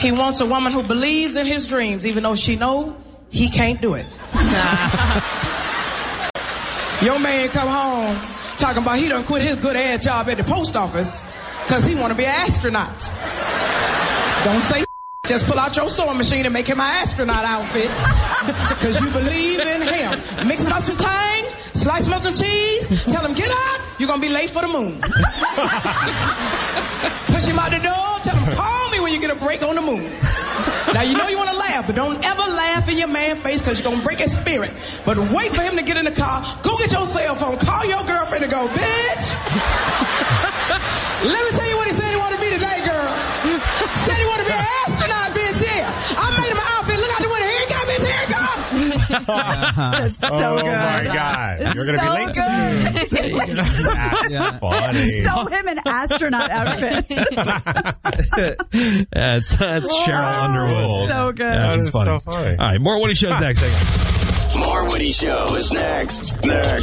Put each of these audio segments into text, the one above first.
He wants a woman who believes in his dreams, even though she know he can't do it. Your man come home talking about he done quit his good ass job at the post office because he want to be an astronaut. Don't say just pull out your sewing machine and make him an astronaut outfit because you believe in him. Mix him up some tang, slice him up some cheese, tell him get up, you're going to be late for the moon. Push him out the door, tell him call me when you get a break on the moon. Now you know you want to laugh, but don't ever laugh in your man's face because you're going to break his spirit. But wait for him to get in the car, go get your cell phone, call your girlfriend and go, bitch. Let me tell you what he said he wanted to be today, girl. Said he wanted to be an astronaut, bitch, yeah. I made him an outfit. Look out the window. Here he comes, bitch. Here he comes. That's so good. Oh, my God. You're going to be late to That's funny. Sew him an astronaut outfit. That's Cheryl Underwood. So good. Yeah, That is funny. so funny. All right, more Woody Show's next. Hang on. More Woody Show is next.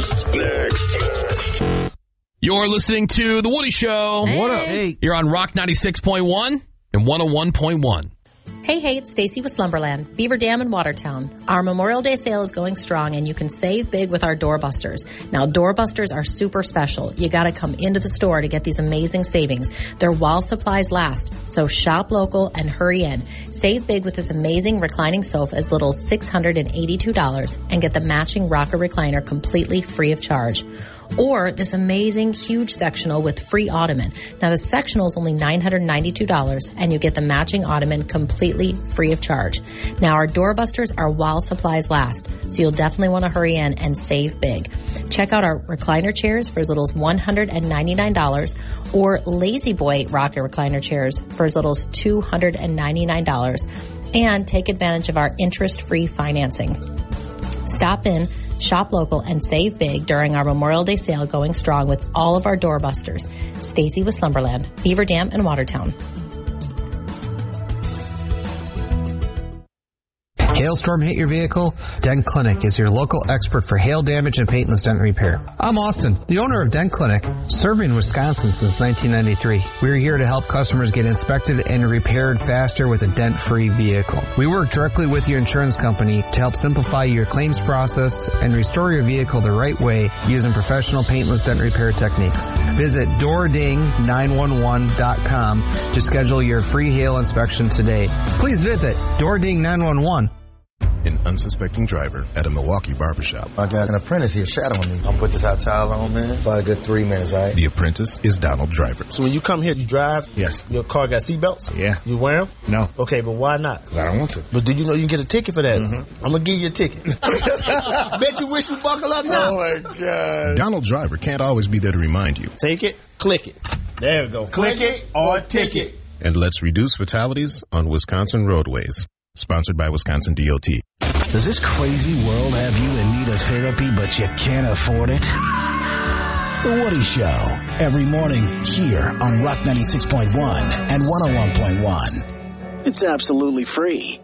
You're listening to The Woody Show. Hey. What up? Hey. You're on Rock 96.1 and 101.1. Hey, it's Stacy with Slumberland, Beaver Dam in Watertown. Our Memorial Day sale is going strong, and you can save big with our doorbusters. Now, doorbusters are super special. You got to come into the store to get these amazing savings. They're while supplies last, so shop local and hurry in. Save big with this amazing reclining sofa as little as $682 and get the matching rocker recliner completely free of charge. Or this amazing huge sectional with free ottoman. Now the sectional is only $992 and you get the matching ottoman completely free of charge. Now our doorbusters are while supplies last, so you'll definitely want to hurry in and save big. Check out our recliner chairs for as little as $199 or Lazy Boy rocker recliner chairs for as little as $299, and take advantage of our interest-free financing. Stop in, shop local, and save big during our Memorial Day sale going strong with all of our doorbusters. Stacy with Slumberland, Beaver Dam, and Watertown. Hailstorm hit your vehicle? Dent Clinic is your local expert for hail damage and paintless dent repair. I'm Austin, the owner of Dent Clinic, serving Wisconsin since 1993. We're here to help customers get inspected and repaired faster with a dent-free vehicle. We work directly with your insurance company to help simplify your claims process and restore your vehicle the right way using professional paintless dent repair techniques. Visit DoorDing911.com to schedule your free hail inspection today. Please visit DoorDing911. An unsuspecting driver at a Milwaukee barbershop. I got an apprentice here shadowing me. I'm put this hot towel on, man. About a good 3 minutes, all right? The apprentice is Donald Driver. So when you come here, you drive? Yes. Your car got seatbelts? Yeah. You wear them? No. Okay, but why not? I don't want to. But do you know you can get a ticket for that? Mm-hmm. I'm going to give you a ticket. Bet you wish you buckle up now. Oh, my God. Donald Driver can't always be there to remind you. Take it, click it. There we go. Click it or ticket. And let's reduce fatalities on Wisconsin roadways. Sponsored by Wisconsin DOT. Does this crazy world have you in need of therapy, but you can't afford it? The Woody Show, every morning here on Rock 96.1 and 101.1. It's absolutely free.